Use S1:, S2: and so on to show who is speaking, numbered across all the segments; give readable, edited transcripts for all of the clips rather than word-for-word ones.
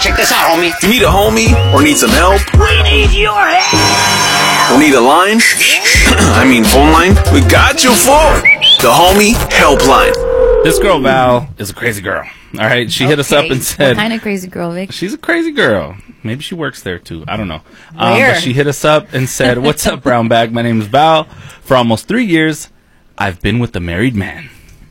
S1: check this out, homie.
S2: You need a homie or need some help?
S1: We need your help.
S2: Or need a line? I mean phone line? We got you for the Homie Helpline.
S3: This girl, Val, is a crazy girl. All right? She hit us up and said...
S4: What kind of crazy girl, Vic?
S3: She's a crazy girl. Maybe she works there, too. I don't know.
S4: Where?
S3: But she hit us up and said, what's up, Brown Bag? My name is Val. For almost 3 years, I've been with a married man.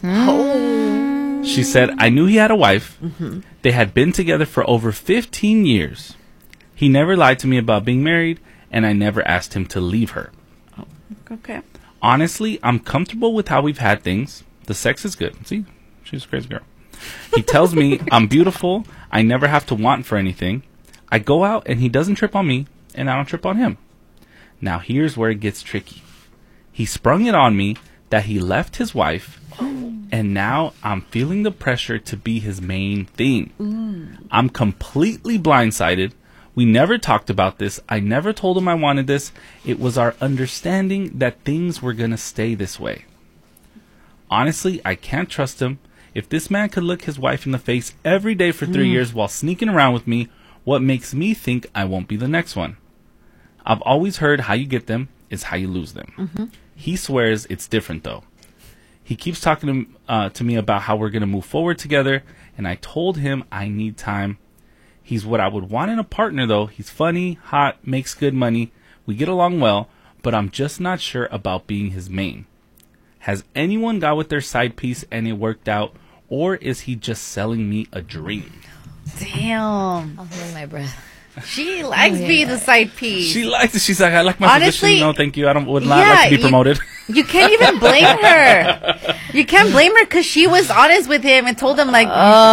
S3: She said, I knew he had a wife. They had been together for over 15 years. He never lied to me about being married, and I never asked him to leave her.
S5: Okay.
S3: Honestly, I'm comfortable with how we've had things. The sex is good. See? She's a crazy girl. He tells me I'm beautiful. I never have to want for anything. I go out, and he doesn't trip on me, and I don't trip on him. Now, here's where it gets tricky. He sprung it on me that he left his wife, and now I'm feeling the pressure to be his main thing. I'm completely blindsided. We never talked about this. I never told him I wanted this. It was our understanding that things were going to stay this way. Honestly, I can't trust him. If this man could look his wife in the face every day for 3 years while sneaking around with me, what makes me think I won't be the next one? I've always heard how you get them is how you lose them. He swears it's different, though. He keeps talking to me about how we're going to move forward together, and I told him I need time. He's what I would want in a partner, though. He's funny, hot, makes good money. We get along well, but I'm just not sure about being his main. Has anyone got with their side piece and it worked out, or is he just selling me a dream?
S5: Damn.
S4: I'll hold my breath.
S5: She likes being the side piece.
S3: She likes it. She's like, I like my
S5: Honestly,
S3: position. No, thank you. Would not like to be promoted.
S5: You can't even blame her. You can't blame her because she was honest with him and told him like,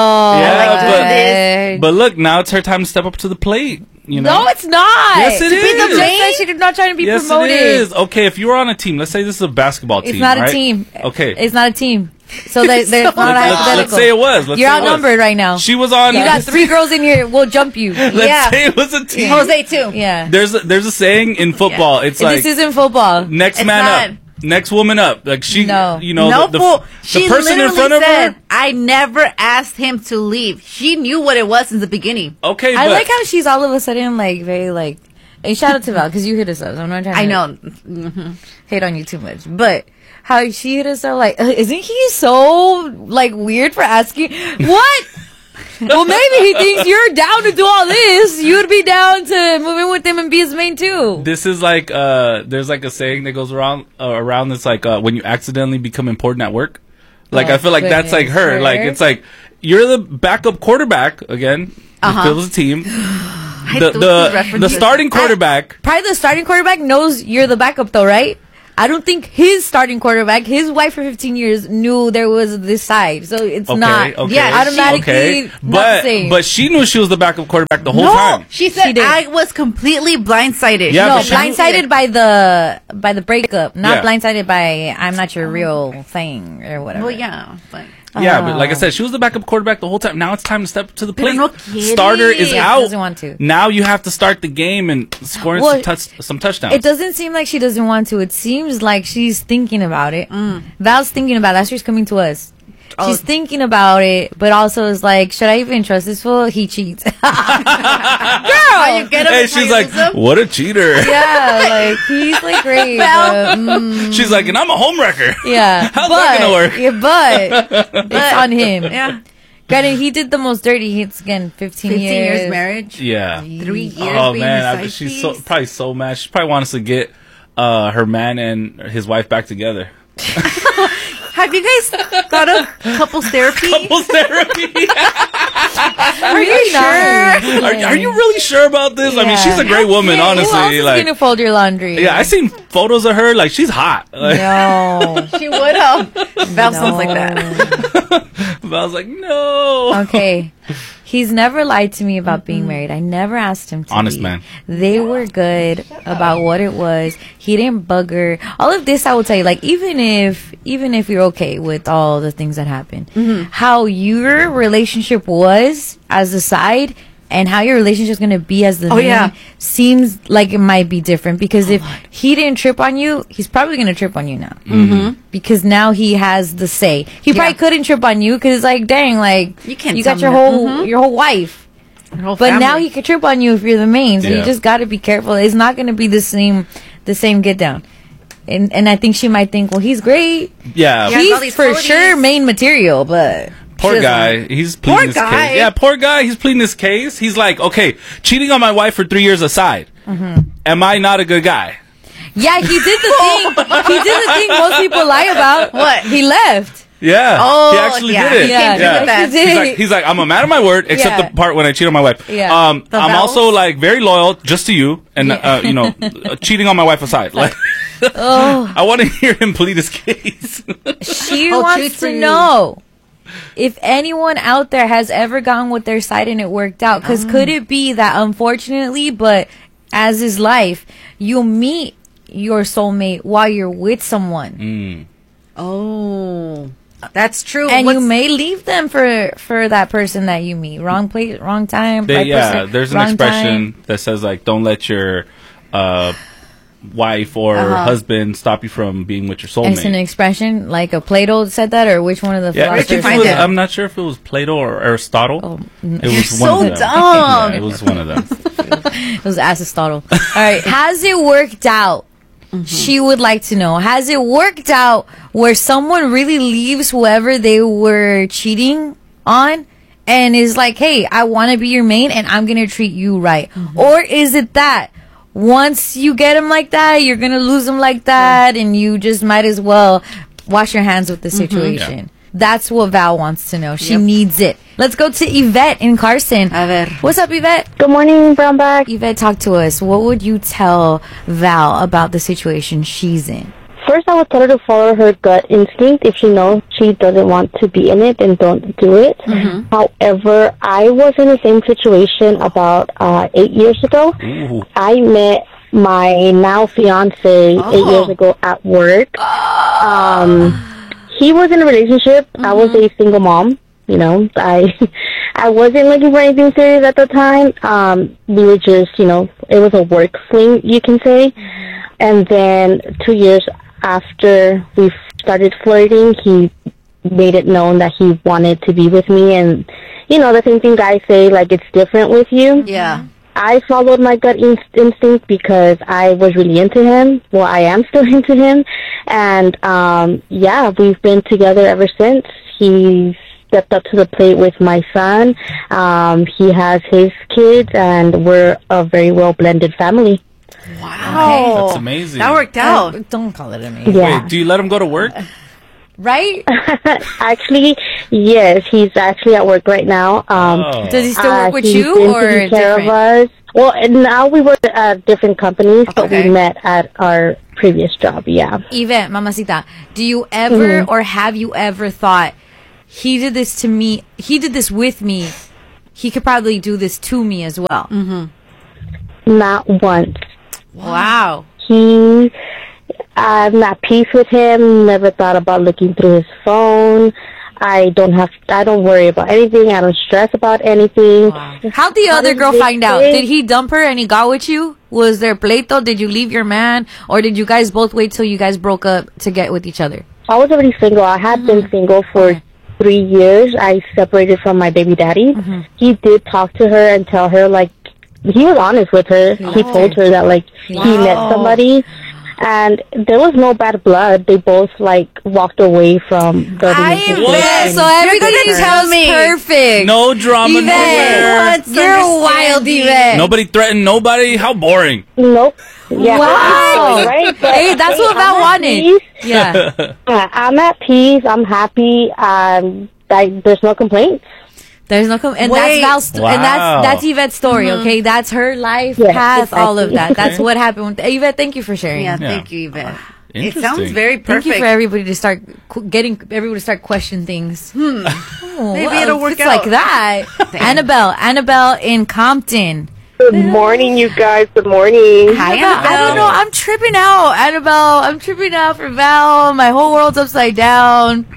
S3: but look, now it's her time to step up to the plate. You know?
S4: No, it's not.
S3: Yes, it
S4: to be
S3: is.
S4: the main, she's not trying to be
S3: Yes,
S4: promoted.
S3: it is. Okay, if you were on a team, let's say this is a basketball team.
S4: It's not
S3: right?
S4: a team.
S3: Okay.
S4: It's not a team. So there's not hypothetical.
S3: Let's say it was.
S4: You're outnumbered right now.
S3: She was on.
S4: You got 3 girls in here. We'll jump you.
S3: Let's say it was a team.
S5: Jose too.
S4: Yeah.
S3: There's a saying in football. It's like
S4: This isn't football.
S3: next
S5: It's
S3: man
S5: not.
S3: up. Next woman up. Like she,
S4: No.
S3: you know,
S5: No,
S3: the
S5: she
S3: person in front of
S5: said,
S3: her.
S5: I never asked him to leave. She knew what it was since the beginning.
S3: Okay,
S4: I
S3: but
S4: like how she's all of a sudden like very like. And shout out to Val because you hit us up. So I'm not trying to
S5: I know.
S4: hate on you too much, but how she hit us up like, isn't he so like weird for asking what? Well, maybe he thinks you're down to do all this. You'd be down to move in with him and be his main too.
S3: this is like there's like a saying that goes around that's like when you accidentally become important at work. Like I feel like that's like her.
S4: goodness.
S3: Like it's like you're the backup quarterback again. It fills the team. The starting quarterback.
S4: Probably the starting quarterback knows you're the backup though, right? I don't think his starting quarterback, his wife for 15 years, knew there was this side. So it's not automatically not the same.
S3: But she knew she was the backup quarterback the whole time.
S5: She said
S4: She did.
S5: I was completely blindsided.
S3: Yeah,
S4: No,
S3: but she-
S4: blindsided by the breakup, not blindsided by I'm not your real thing or whatever.
S5: Well, yeah. But
S3: Yeah, but like I said, she was the backup quarterback the whole time. Now it's time to step to the plate.
S5: no kidding.
S3: Starter is
S4: She
S3: out.
S4: doesn't want to.
S3: Now you have to start the game and scoring
S4: Well,
S3: some touchdowns.
S4: It doesn't seem like she doesn't want to. It seems like she's thinking about it. Val's thinking about it. That's why she's coming to us. She's thinking about it, but also is like, should I even trust this fool? He cheats. Girl!
S5: how you get him?
S3: Hey,
S5: is how
S3: she's
S5: you
S3: like,
S5: lose him?
S3: what a cheater.
S4: Yeah, like, he's like great. but,
S3: She's like, and I'm a homewrecker.
S4: yeah.
S3: How's that gonna work?
S4: Yeah, but it's on him.
S5: Yeah.
S4: Granted, he did the most dirty hits again, 15
S5: 15
S4: years.
S5: years marriage.
S3: Yeah.
S5: 3 years
S3: Oh
S5: being
S3: man,
S5: the side
S3: she's
S5: piece.
S3: probably so mad. She probably wants to get her man and his wife back together.
S5: Have you guys thought of couples therapy?
S3: Couples therapy.
S5: Are you sure?
S3: Are you really sure about this? I mean,
S4: Yeah.
S3: she's a great woman,
S4: Who else
S3: honestly.
S4: is
S3: Like,
S4: gonna fold your laundry?
S3: yeah, I seen photos of her. Like, she's hot. Like,
S4: No.
S5: She would have. Val sounds like that.
S3: but I was like, no.
S4: Okay. He's never lied to me about being married. I never asked him to.
S3: Honest
S4: be.
S3: man.
S4: They were good about what it was. He didn't bug her. All of this I will tell you, like even if you're okay with all the things that happened, how your relationship was as a side and how your relationship is going to be as the main
S5: yeah.
S4: seems like it might be different because if he didn't trip on you, he's probably going to trip on you now. Because now he has the say. He probably couldn't trip on you because it's like, dang, like
S5: You can't
S4: you
S5: tell
S4: got your
S5: me
S4: whole your whole wife.
S5: whole
S4: But now
S5: family.
S4: he could trip on you if you're the main. So
S3: Yeah.
S4: you just got to be careful. It's not going to be the same get down. And I think she might think, well, he's great.
S3: Yeah.
S5: Yeah. all
S4: He's
S5: these
S4: for
S5: qualities.
S4: sure main material, but
S3: Poor
S4: she doesn't-
S3: guy. He's pleading
S5: Poor
S3: his
S5: guy.
S3: case. Yeah, poor guy. He's pleading his case. He's like, okay, cheating on my wife for 3 years aside. Am I not a good guy?
S4: Yeah, he did the thing. He did the thing most people lie about.
S5: What?
S4: He left.
S3: Yeah.
S5: Oh,
S3: he actually
S5: yeah.
S3: did it.
S5: He came through with that.
S4: he did.
S3: He's like, I'm a man of my word, except
S4: Yeah.
S3: the part when I cheat on my wife.
S4: Yeah.
S3: I'm
S5: The vows?
S3: also like very loyal just to you, and cheating on my wife aside. Like, I want to hear him plead his case.
S4: She
S5: I'll
S4: wants
S5: choose for
S4: to
S5: you.
S4: know if anyone out there has ever gone with their side and it worked out. Because could it be that unfortunately, but as is life, you meet your soulmate while you're with someone,
S5: Oh, that's true.
S4: and you
S5: What's-
S4: may leave them for that person that you meet. Wrong place, wrong time. right person,
S3: There's an
S4: wrong
S3: expression
S4: time.
S3: that says like, don't let your wife or husband stop you from being with your
S4: It's an
S3: soulmate.
S4: expression like a Plato said that, or which one of the
S3: Yeah, I
S4: philosophers?
S3: think it
S5: find
S3: was,
S5: it?
S3: I'm not sure if it was Plato or Aristotle.
S4: Oh,
S3: It was
S5: You're
S3: one
S5: so
S3: of them.
S5: dumb.
S3: Yeah, it was one of them.
S4: It was Aristotle. All right. Has it worked out? She would like to know. Has it worked out where someone really leaves whoever they were cheating on and is like, hey, I want to be your main and I'm going to treat you right? Or is it that once you get him like that, you're going to lose him like that and you just might as well wash your hands with the situation? That's what Val wants to know. She
S5: Yep.
S4: needs it. Let's go to Yvette in Carson.
S5: A ver.
S4: What's up, Yvette?
S6: Good morning, Brownback.
S4: Yvette, talk to us. What would you tell Val about the situation she's in?
S6: First, I would tell her to follow her gut instinct. If she knows she doesn't want to be in it, then don't do it. However, I was in the same situation about 8 years ago.
S3: Ooh.
S6: I met my now fiance 8 years ago at work. He was in a relationship. I was a single mom. You know, I wasn't looking for anything serious at the time. We were just, it was a work fling, you can say. And then 2 years after we started flirting, he made it known that he wanted to be with me. And, the same thing guys say, like, it's different with you.
S5: Yeah.
S6: I followed my gut instinct because I was really into him. Well, I am still into him. And, we've been together ever since. He's stepped up to the plate with my son. He has his kids, and we're a very well-blended family.
S5: Wow.
S3: That's amazing.
S5: That worked out.
S4: Don't call it amazing.
S6: Yeah.
S3: Wait, do you let him go to work?
S4: Right?
S6: Actually, yes, he's actually at work right now.
S3: Oh.
S4: Does he still work with
S6: he's
S4: you
S6: been
S4: or
S6: taking care of
S4: different?
S6: us. Well, and now we work at different companies, but
S5: Okay.
S6: we met at our previous job, yeah.
S4: Yvette, mamacita, do you ever or have you ever thought, he did this to me, he did this with me, he could probably do this to me as well?
S6: Not once.
S4: Wow.
S6: I'm at peace with him, never thought about looking through his phone. I don't worry about anything. I don't stress about anything.
S4: How'd the other
S6: did
S4: girl
S6: they
S4: find out?
S6: say?
S4: Did he dump her and he got with you? Was there pleito? Did you leave your man? Or did you guys both wait till you guys broke up to get with each other?
S6: I was already single. I had been single for 3 years. I separated from my baby daddy. He did talk to her and tell her, like, he was honest with her. He told her that, like, he met somebody. And there was no bad blood. They both, like, walked away from the relationship.
S4: Yeah, so everybody
S5: gonna
S4: tells
S5: tell me.
S4: perfect.
S3: No drama, nowhere.
S4: Yvette, you're wild, Yvette.
S3: Nobody threatened nobody. How boring.
S6: Nope. Yeah.
S4: Wow.
S6: Right? But,
S4: Hey, that's what Val
S6: I'm at
S4: wanted.
S6: peace.
S4: Yeah.
S6: I'm at peace. I'm happy. There's no complaints.
S4: There's no and
S5: Wait.
S4: that's Val's and
S3: Wow.
S4: that's Yvette's story, okay? That's her life
S6: Yeah,
S4: path, all of
S6: exactly.
S4: that. That's what happened with Yvette. Thank you for sharing.
S5: Yeah,
S3: Yeah.
S5: thank you, Yvette. It
S3: Interesting.
S5: sounds very
S4: Thank
S5: perfect.
S4: you for everybody to start getting everybody to start questioning things.
S5: Maybe
S4: Well,
S5: it'll
S4: if
S5: work
S4: it's
S5: out.
S4: like that. Annabelle in Compton.
S6: Good morning, you guys. Good morning.
S5: Hi,
S4: I don't
S5: Annabelle.
S4: know. I'm tripping out, Annabelle. I'm tripping out for Val. My whole world's upside down.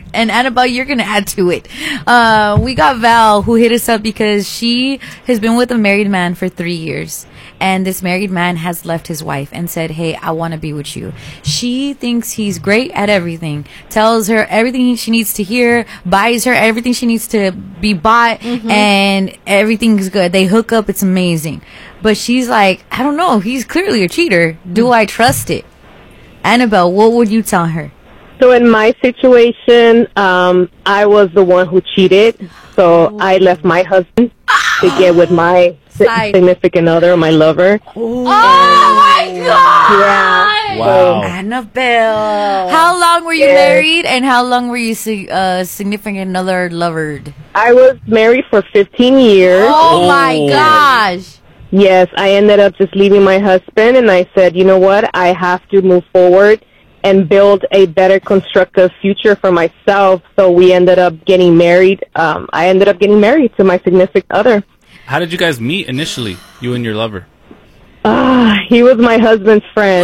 S4: And Annabelle, you're gonna add to it. We got Val, who hit us up because she has been with a married man for 3 years, and this married man has left his wife and said, "Hey, I want to be with you." She thinks he's great at everything, tells her everything she needs to hear, buys her everything she needs to be bought, and everything's good. They hook up, it's amazing. But she's like, I don't know, he's clearly a cheater. Do I trust it? Annabelle, what would you tell her?
S7: So in my situation, I was the one who cheated. So I left my husband to get with my significant other, my lover.
S4: Oh my God!
S7: Yeah.
S3: Wow.
S5: Annabelle.
S4: How long were you married, and how long were you significant other lovered?
S7: I was married for 15 years.
S4: Oh my gosh!
S7: Yes, I ended up just leaving my husband, and I said, you know what? I have to move forward and build a better constructive future for myself. So we ended up getting married. I ended up getting married to my significant other.
S3: How did you guys meet initially, you and your lover?
S7: He was my husband's friend.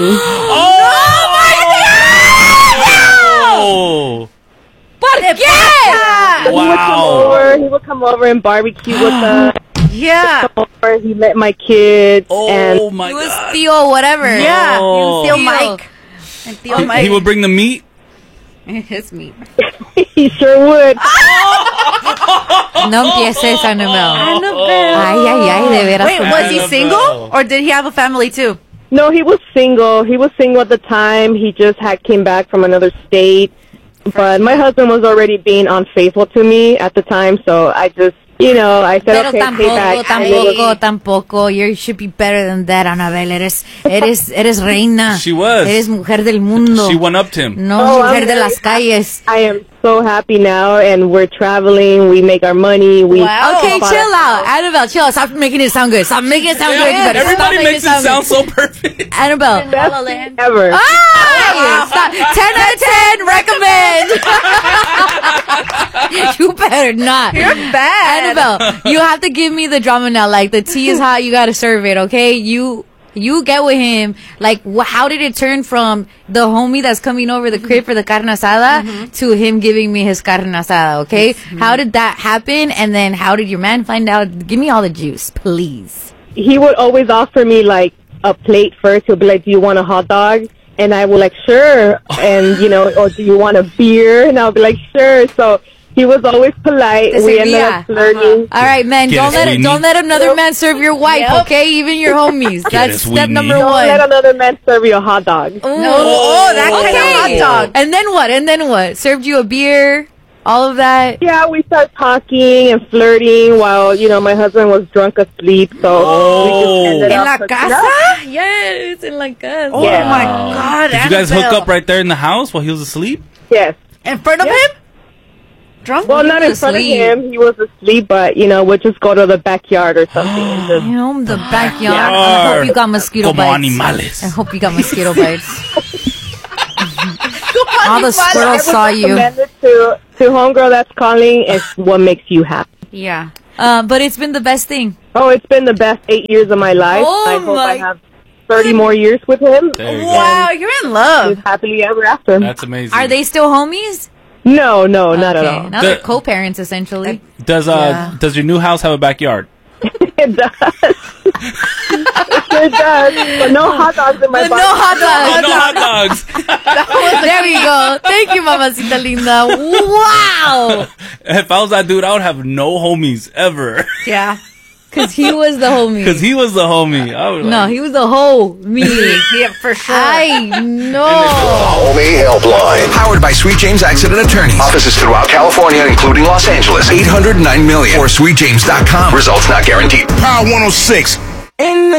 S3: Oh!
S4: ¿Por qué?
S3: Wow.
S7: He would come over and barbecue with us.
S5: Yeah.
S7: He met my kids. and
S3: Oh my
S4: He was
S3: God.
S4: Theo, whatever.
S5: Yeah.
S3: Oh.
S5: Theo Mike. And Theo Mike.
S3: He would bring the meat.
S5: His meat.
S7: he sure would.
S4: No empieces, Annabelle.
S5: Annabelle.
S4: Ay, ay, ay, de veras.
S5: Wait, was he single? Or did he have a family too?
S7: No, he was single. He was single at the time. He just came back from another state. But my husband was already being unfaithful to me at the time, so I just, I said,
S4: Pero
S7: okay, payback.
S4: tampoco. You should be better than that, Annabelle. Eres reina.
S3: She was.
S4: Eres mujer del mundo.
S3: She went up to him.
S4: No,
S7: Oh,
S4: mujer
S7: I'm
S4: de las
S7: very
S4: calles.
S7: I am so happy now, and we're traveling. We make our money.
S5: Wow.
S4: Okay, chill out. Annabelle, chill out. Stop making it sound good. Stop making it sound good. You better stop
S3: Everybody
S4: making
S3: makes it sound so perfect.
S4: Annabelle.
S5: La La Land.
S7: Ever.
S4: Ah! Stop. 10 out of 10, recommend. You better not.
S5: You're bad.
S4: Annabelle, you have to give me the drama now. Like, the tea is hot, you gotta serve it, okay? You get with him. Like, how did it turn from the homie that's coming over the crib for the carne asada to him giving me his carne asada, okay? How did that happen? And then how did your man find out? Give me all the juice, please.
S7: He would always offer me, like, a plate first. He'll be like, do you want a hot dog? And I would like, sure. And, or do you want a beer? And I'll be like, sure. So he was always polite.
S4: Te
S7: We ended
S4: servía.
S7: up flirting.
S4: All right, man.
S3: Get it,
S4: Don't let another man serve your wife,
S5: Yep.
S4: okay? Even your homies. That's
S3: it,
S4: step
S3: Whitney.
S4: number
S7: Don't let
S4: one.
S7: another man serve you a hot dog.
S5: No. Oh, that kind of hot dog.
S4: And then what? Served you a beer? All of that?
S7: Yeah, we started talking and flirting while, my husband was drunk asleep. So we just ended
S5: In
S7: up
S5: la
S7: hooking
S5: casa?
S7: up.
S4: Yes, in la casa.
S5: Oh
S7: Yeah.
S5: my God.
S3: Did you guys hook
S5: Annabelle.
S3: up right there in the house while he was asleep?
S7: Yes.
S5: In front of him? Drunk?
S7: Well, not in front of
S4: Asleep.
S7: him. He was asleep, but, we'd just go to the backyard or something. and just,
S4: The backyard. I hope you got mosquito
S3: Como
S4: bites.
S3: animales.
S4: I hope you got mosquito bites. All the squirrels saw you.
S7: recommended to homegirl that's calling is what makes you happy.
S5: Yeah.
S4: But it's been the best thing.
S7: Oh, it's been the best 8 years of my life.
S4: Oh,
S7: I hope
S4: my-
S7: I have 30 more years with him.
S3: There you go.
S5: Wow, you're in
S7: Live
S5: love.
S7: happily ever after.
S3: That's amazing.
S4: Are they still homies?
S7: No, not at
S4: Okay,
S7: all.
S4: now they're co-parents, essentially.
S3: Does your new house have a backyard?
S7: It does. It does. But no hot dogs in my
S4: No
S7: body.
S4: hot dogs.
S3: No hot dogs.
S4: There we go. Thank you, mamacita linda. Wow.
S3: If I was that dude, I would have no homies ever.
S5: Yeah.
S4: Because he was the homie.
S3: Because he was the homie. I was
S4: No,
S3: like,
S4: he was the whole me.
S5: Yeah, for sure.
S4: I know.
S8: Homie Helpline. Powered by Sweet James Accident Attorneys. Offices throughout California, including Los Angeles. 809 million. Or sweetjames.com. Results not guaranteed. Power 106.